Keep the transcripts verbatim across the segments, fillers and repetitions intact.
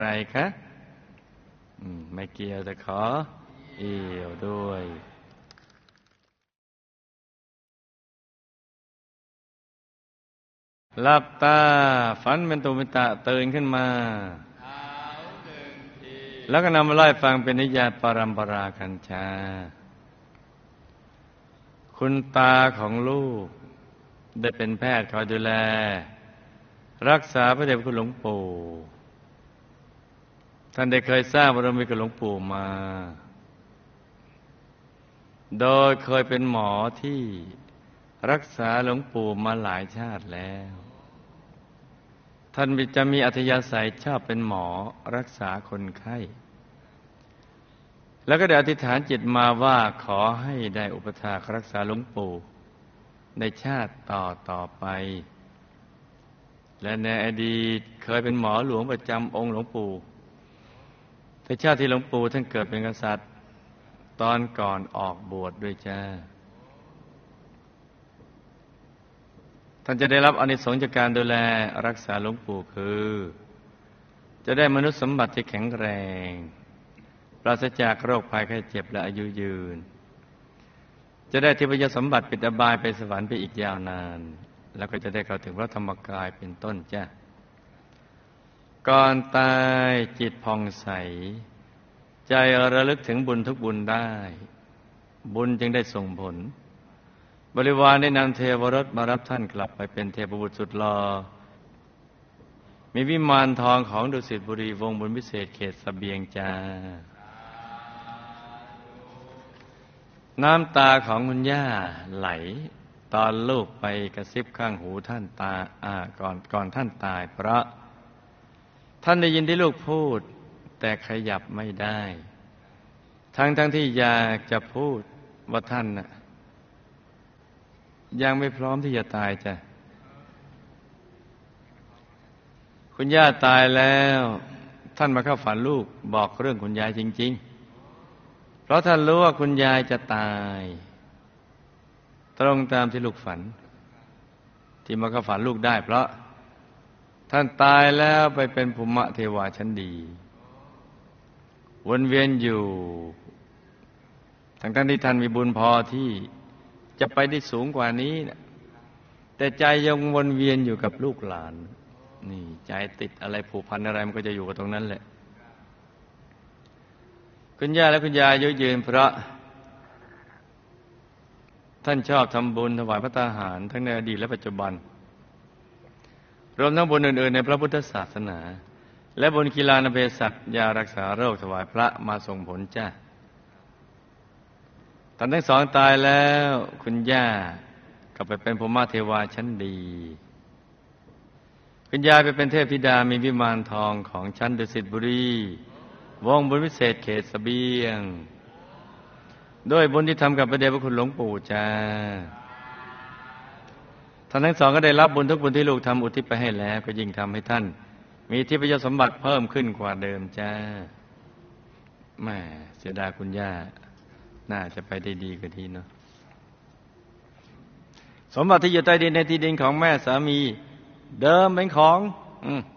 อะไรคะอืมไม่เกี่ยวแต่ขอเอี่ยวด้วยหลับตาฝันเป็นตุเป็นตะตื่นขึ้นมาแล้วก็นำมาไล่ฟังเป็นนิยายปรัมปรากัญชาคุณตาของลูกได้เป็นแพทย์คอยดูแลรักษาพระเดชพระคุณหลวงปู่ท่านได้เคยสร้างบารมีกับหลวงปู่มาโดยเคยเป็นหมอที่รักษาหลวงปู่มาหลายชาติแล้วท่านจะมีอัธยาศัยชอบเป็นหมอรักษาคนไข้แล้วก็ได้อธิษฐานจิตมาว่าขอให้ได้อุปถากรักษาหลวงปู่ในชาติต่อต่อไปและในอดีตเคยเป็นหมอหลวงประจำองค์หลวงปู่แต่ชาติที่หลวงปู่ท่านเกิดเป็นกษัตริย์ตอนก่อนออกบวชด้วยจ้าท่านจะได้รับอานิสงส์จากการดูแลรักษาหลวงปู่คือจะได้มนุษย์สมบัติที่แข็งแรงปราศจากโรคภัยไข้เจ็บและอายุยืนจะได้ทิพยสมบัติปิดอบายไปสวรรค์ไปอีกยาวนานแล้วก็จะได้เข้าถึงพระธรรมกายเป็นต้นจ้ะก่อนตายจิตผ่องใสใจระลึกถึงบุญทุกบุญได้บุญจึงได้ส่งผลบริวารได้นำเทวรถมารับท่านกลับไปเป็นเทพบุตรสุดหล่อมีวิมานทองของดุสิตบุรีวงบุญพิเศษเขตเสบียงจ้าน้ำตาของคุณย่าไหลตอนลูกไปกระซิบข้างหูท่านตาอ่าก่อนก่อนท่านตายเพราะท่านได้ยินที่ลูกพูดแต่ขยับไม่ได้ทั้งทั้งที่อยากจะพูดว่าท่านน่ะยังไม่พร้อมที่จะตายจ้ะคุณย่าตายแล้วท่านมาเข้าฝันลูกบอกเรื่องคุณยายจริงๆเพราะท่านรู้ว่าคุณยายจะตายตรงตามที่ลูกฝันที่มาเข้าฝันลูกได้เพราะท่านตายแล้วไปเป็นภูมิเทวาชั้นดีวนเวียนอยู่ทั้งๆที่ท่านมีบุญพอที่จะไปได้สูงกว่านี้นะแต่ใจยังวนเวียนอยู่กับลูกหลานนี่ใจติดอะไรผูกพันอะไรมันก็จะอยู่กับตรงนั้นแหละคุณย่าและคุณยายอายุยืนเพราะท่านชอบทำบุญถวายพระทหารทั้งในอดีตและปัจจุบันรวมทั้งบุญอื่นๆในพระพุทธศาสนาและบุญกีฬานาเภสัชยารักษาโรคถวายพระมาส่งผลจ้าท่านทั้งสองตายแล้วคุณย่าก็ไปเป็นภูมิเทวาชั้นดีคุณยายไปเป็นเทพธิดามีวิมานทองของชั้นดุสิตบุรีวงบุญวิเศษเขตเสบียงด้วยบุญที่ทำกับพระเดชพระคุณหลวงปู่จ้าท่านทั้งสองก็ได้รับบุญทุกบุญที่ลูกทำอุทิศไปให้แล้วก็ยิ่งทำให้ท่านมีทิพยสมบัติเพิ่มขึ้นกว่าเดิมจ้าแม่เสียดายคุณย่าน่าจะไปได้ดีกว่านี้เนาะสมบัติที่อยู่ใต้ดินในที่ดินของแม่สามีเดิมเป็นของอืม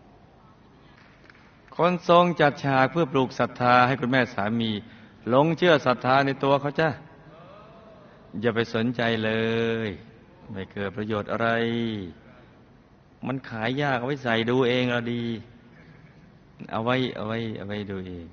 คนทรงจัดฉากเพื่อปลูกศรัทธาให้คุณแม่สามีหลงเชื่อศรัทธาในตัวเขาจ้ะอย่าไปสนใจเลยไม่เกิดประโยชน์อะไรมันขายยากเอาไว้ใส่ดูเองเราดีเอาไว้เอาไว้เอาไว้ดูเอง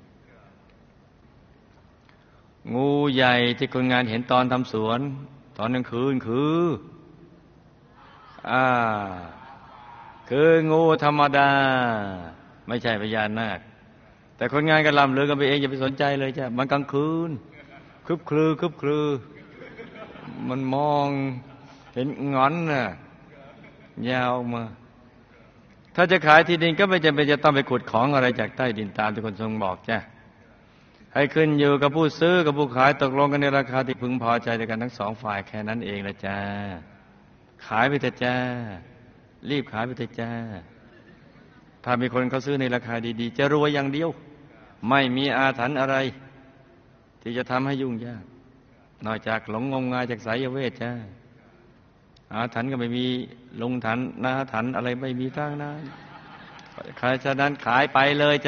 งูใหญ่ที่คนงานเห็นตอนทำสวนตอนกลางคืนคืออ่าคืองูธรรมดาไม่ใช่พญานาคแต่คนงานก็ลำเลือกันไปเองอย่าไปสนใจเลยจ้ะมันกลางคืนคึบคลือคึบคลือมันมองเห็นงอนน่ะยาวมาถ้าจะขายที่ดินก็ไม่จำเป็นจะต้องไปขุดของอะไรจากใต้ดินตามที่คนทรงบอกจ้ะให้ขึ้นอยู่กับผู้ซื้อกับผู้ขายตกลงกันในราคาที่พึงพอใจด้วยกันทั้งสองฝ่ายแค่นั้นเองละจ้าขายไปเถอะจ้ารีบขายไปเถอะจ้าถ้ามีคนเขาซื้อในราคาดีๆจะรวยอย่างเดียวไม่มีอาถรรพ์อะไรที่จะทำให้ยุ่งยากนอกจากหลงงมงายจากไสยเวทจ้าอาถรรพ์ก็ไม่มีลงถันนาถรรพ์อะไรไม่มีทางนั้นใครฉะนั้นขายไปเลย